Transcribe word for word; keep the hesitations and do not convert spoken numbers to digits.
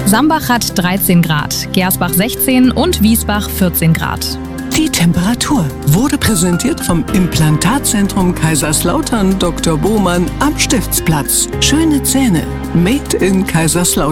Sambach hat dreizehn Grad, Gersbach sechzehn und Wiesbach vierzehn Grad. Die Temperatur wurde präsentiert vom Implantatzentrum Kaiserslautern Doktor Bohmann am Stiftsplatz. Schöne Zähne, made in Kaiserslautern.